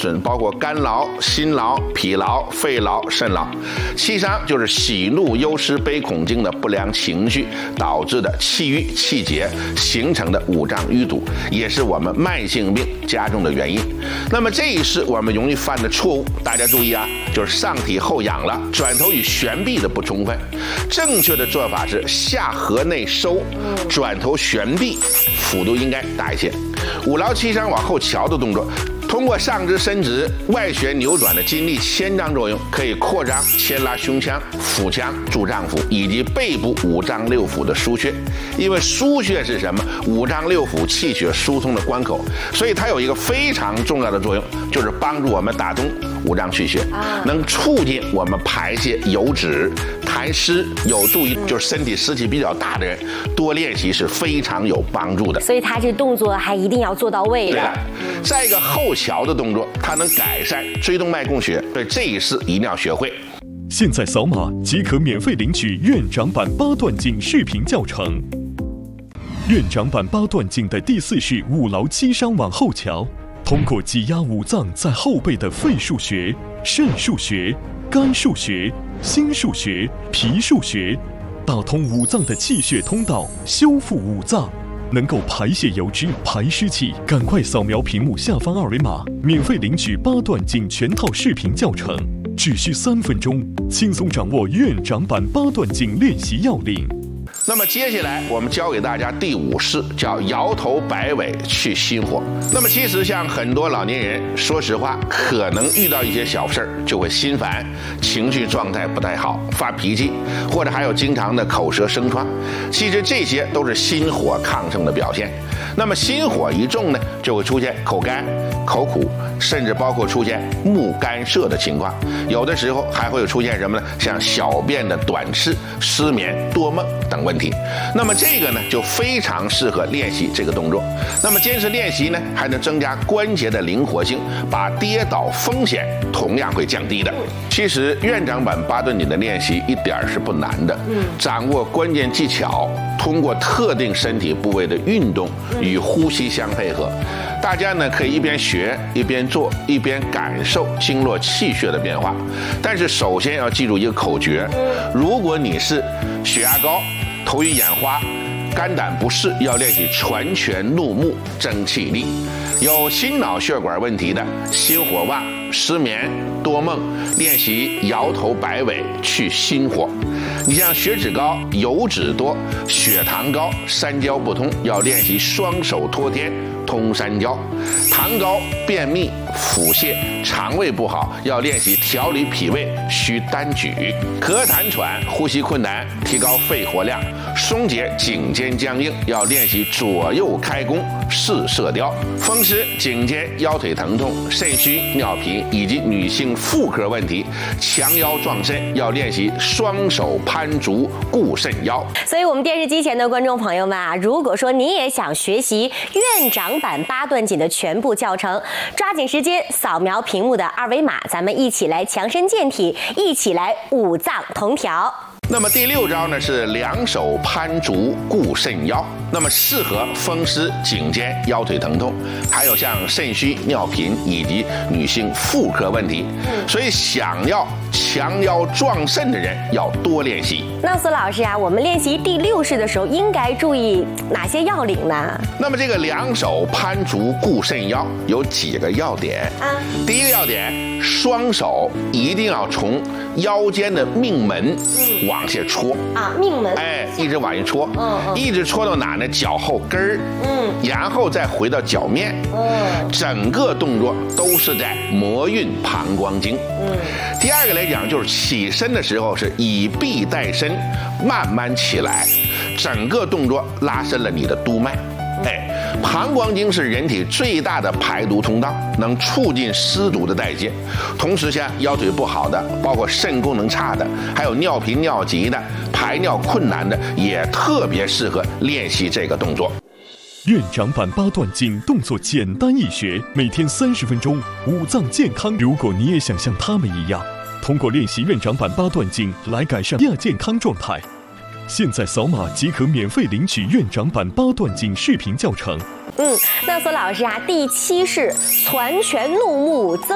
损包括肝劳、心劳、脾劳、肺劳、肾劳。气伤就是喜怒忧思悲恐惊的不良情绪导致的气郁气结形成的五脏淤堵，也是我们慢性病加重的原因。那么这一是我们容易犯的错误，大家注意啊，就是上体后仰了，转头与悬臂的不充分。正确的做法是下颌内收，转头悬臂，幅度应该大一些。五劳七伤往后翘的动作，通过上肢伸直、外旋扭转的筋力牵张作用，可以扩张牵拉胸腔、腹腔、柱脏腑以及背部五脏六腑的腧穴。因为腧穴是什么？五脏六腑气血疏通的关口，所以它有一个非常重要的作用，就是帮助我们打通五脏气血，能促进我们排泄油脂、痰湿，有助于就是身体湿气比较大的人多练习是非常有帮助的。 所以他这动作还一定要做到位的。 对了，再一个后翘的动作，它能改善椎动脉供血，对这一式一定要学会。 现在扫码即可免费领取院长版八段锦视频教程。院长版八段锦的第4式五劳七伤往后翘，通过挤压五脏在后背的肺腧穴、肾腧穴、肝腧穴、心腧穴、脾腧穴，打通五脏的气血通道，修复五脏，能够排泄油脂、排湿气。赶快扫描屏幕下方二维码，免费领取八段锦全套视频教程，只需3分钟，轻松掌握院长版八段锦练习要领。 那么接下来我们教给大家第5式，叫摇头摆尾去心火。那么其实像很多老年人，说实话，可能遇到一些小事儿就会心烦，情绪状态不太好，发脾气，或者还有经常的口舌生疮。其实这些都是心火亢盛的表现。那么心火一重呢，就会出现口干、口苦，甚至包括出现目干涩的情况。有的时候还会出现什么呢？像小便的短赤、失眠、多梦等问题。那么这个呢，就非常适合练习这个动作。那么坚持练习呢，还能增加关节的灵活性，把跌倒风险同样会降低的。其实院长版八段锦的练习一点是不难的，掌握关键技巧，通过特定身体部位的运动与呼吸相配合，大家呢可以一边学一边做，一边感受经络气血的变化。但是首先要记住一个口诀，如果你是血压高、头晕眼花、肝胆不适，要练习全拳怒目争气力；有心脑血管问题的，心火旺、失眠、多梦，练习摇头摆尾去心火。你像血脂高、油脂多、血糖高、三焦不通，要练习双手托天通三焦；糖高、便秘、腹泻、肠胃不好，要练习调理脾胃需单举；咳痰喘、呼吸困难，提高肺活量；松解颈肩僵硬，要练习左右开弓试射雕；风湿、颈肩、腰腿疼痛、肾虚、尿频以及女性妇科问题，强腰壮肾，要练习双手攀足固肾腰。 所以我们电视机前的观众朋友们啊，如果说你也想学习院长版八段锦的全部教程，抓紧时间扫描屏幕的二维码，咱们一起来强身健体，一起来五脏同调。 那么第6招呢是两手攀足固肾腰，那么适合风湿、颈肩、腰腿疼痛，还有像肾虚、尿频以及女性妇科问题。所以想要强腰壮肾的人要多练习。 那苏老师啊，我们练习第6式的时候应该注意哪些要领呢？ 那么这个两手攀足固肾腰有几个要点啊？第一个要点，双手一定要从腰间的命门往下戳啊，命门， 一直往下戳，一直戳到哪呢？脚后跟儿，然后再回到脚面，整个动作都是在摩运膀胱经。第二个来讲，就是起身的时候是以臂带身，慢慢起来，整个动作拉伸了你的督脉。膀胱经是人体最大的排毒通道，能促进湿毒的代谢。同时像腰腿不好的，包括肾功能差的，还有尿频尿急的，排尿困难的，也特别适合练习这个动作。 院长版八段锦动作简单易学，每天30分钟，五脏健康。如果你也想像他们一样，通过练习院长版八段锦来改善亚健康状态，现在扫码即可免费领取院长版八段锦视频教程。 那苏老师啊，第7式全拳怒目增